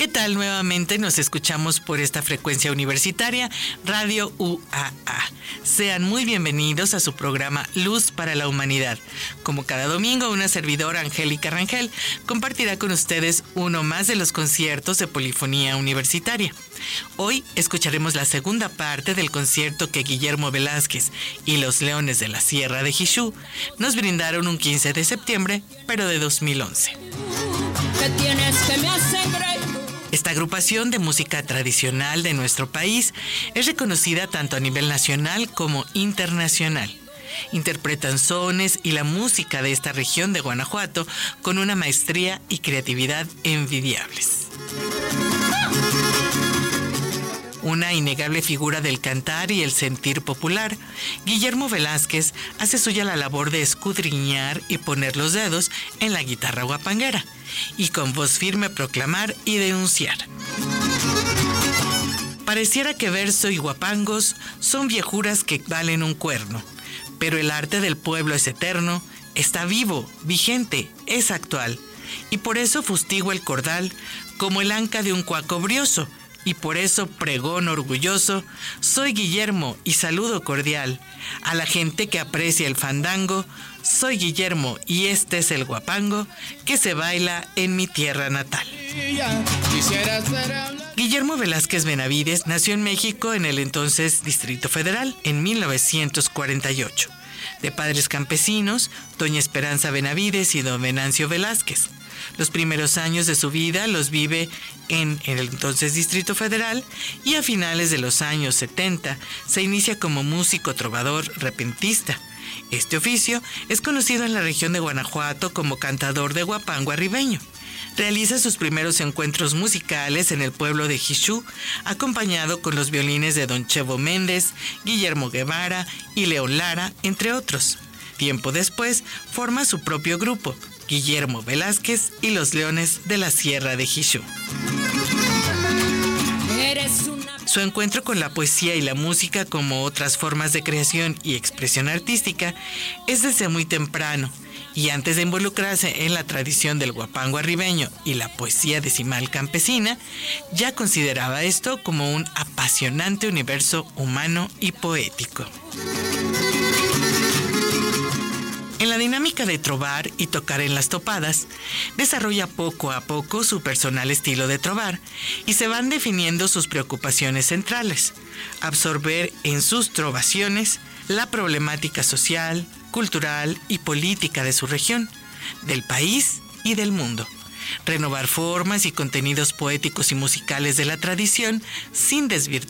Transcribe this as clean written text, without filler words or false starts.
¿Qué tal? Nuevamente nos escuchamos por esta frecuencia universitaria, Radio UAA. Sean muy bienvenidos a su programa Luz para la Humanidad. Como cada domingo, una servidora, Angélica Rangel, compartirá con ustedes uno más de los conciertos de polifonía universitaria. Hoy escucharemos la segunda parte del concierto que Guillermo Velázquez y los Leones de la Sierra de Jishú nos brindaron un 15 de septiembre, pero de 2011. Esta agrupación de música tradicional de nuestro país es reconocida tanto a nivel nacional como internacional. Interpretan sones y la música de esta región de Guanajuato con una maestría y creatividad envidiables. Una innegable figura del cantar y el sentir popular, Guillermo Velázquez hace suya la labor de escudriñar y poner los dedos en la guitarra guapanguera y con voz firme proclamar y denunciar. Pareciera que verso y guapangos son viejuras que valen un cuerno, pero el arte del pueblo es eterno, está vivo, vigente, es actual, y por eso fustigo el cordal como el anca de un cuaco brioso, y por eso pregón orgulloso, soy Guillermo y saludo cordial a la gente que aprecia el fandango, soy Guillermo y este es el guapango que se baila en mi tierra natal. Guillermo Velázquez Benavides nació en México en el entonces Distrito Federal en 1948, de padres campesinos, doña Esperanza Benavides y don Venancio Velázquez. Los primeros años de su vida los vive en el entonces Distrito Federal y a finales de los años 70 se inicia como músico trovador repentista. Este oficio es conocido en la región de Guanajuato como cantador de guapango arribeño. Realiza sus primeros encuentros musicales en el pueblo de Jishú, acompañado con los violines de don Chevo Méndez, Guillermo Guevara y León Lara, entre otros. Tiempo después, forma su propio grupo, Guillermo Velázquez y los Leones de la Sierra de Jishú. Su encuentro con la poesía y la música como otras formas de creación y expresión artística es desde muy temprano, y antes de involucrarse en la tradición del guapango arribeño y la poesía decimal campesina, ya consideraba esto como un apasionante universo humano y poético. En la dinámica de trovar y tocar en las topadas, desarrolla poco a poco su personal estilo de trovar y se van definiendo sus preocupaciones centrales: absorber en sus trovaciones la problemática social, cultural y política de su región, del país y del mundo. Renovar formas y contenidos poéticos y musicales de la tradición sin desvirtuar